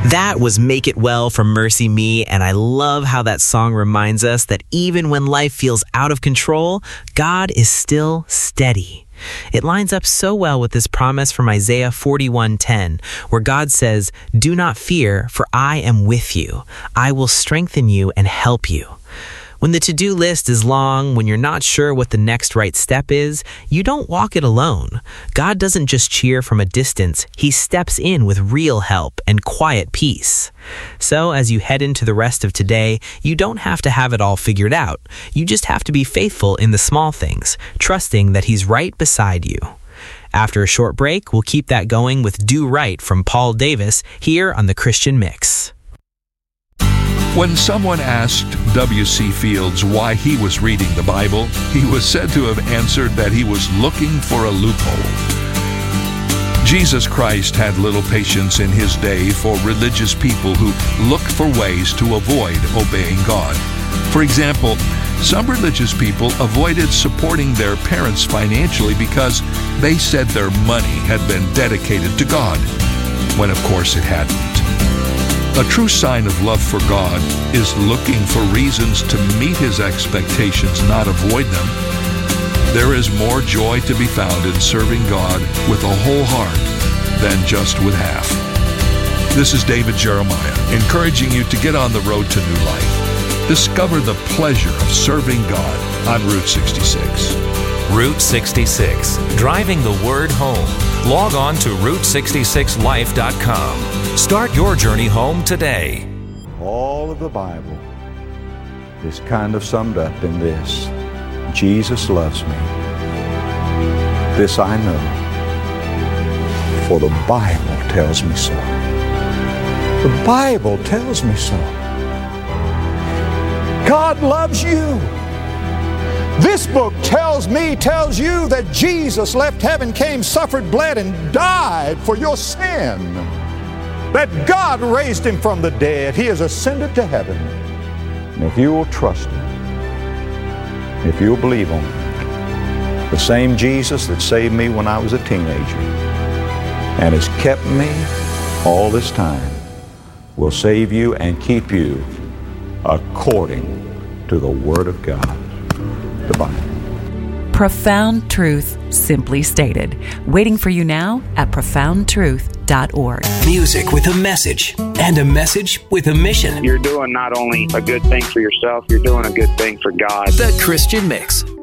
That was Make It Well from Mercy Me, and I love how that song reminds us that even when life feels out of control, God is still steady. It lines up so well with this promise from Isaiah 41:10, where God says, "Do not fear, for I am with you. I will strengthen you and help you." When the to-do list is long, when you're not sure what the next right step is, you don't walk it alone. God doesn't just cheer from a distance, He steps in with real help and quiet peace. So as you head into the rest of today, you don't have to have it all figured out. You just have to be faithful in the small things, trusting that He's right beside you. After a short break, we'll keep that going with Do Right from Paul Davis here on The Christian Mix. When someone asked W.C. Fields why he was reading the Bible, he was said to have answered that he was looking for a loophole. Jesus Christ had little patience in His day for religious people who looked for ways to avoid obeying God. For example, some religious people avoided supporting their parents financially because they said their money had been dedicated to God, when of course it hadn't. A true sign of love for God is looking for reasons to meet His expectations, not avoid them. There is more joy to be found in serving God with a whole heart than just with half. This is David Jeremiah, encouraging you to get on the road to new life. Discover the pleasure of serving God on Route 66. Route 66, driving the word home. Log on to Route66Life.com. Start your journey home today. All of the Bible is kind of summed up in this: Jesus loves me. This I know, for the Bible tells me so. The Bible tells me so. God loves you. This book tells you that Jesus left heaven, came, suffered, bled, and died for your sin. That God raised Him from the dead. He has ascended to heaven. And if you will trust Him, if you'll believe on Him, the same Jesus that saved me when I was a teenager and has kept me all this time will save you and keep you according to the Word of God. The Bible. Profound truth, simply stated. Waiting for you now at profoundtruth.org. Music with a message, and a message with a mission. You're doing not only a good thing for yourself, you're doing a good thing for God. The Christian Mix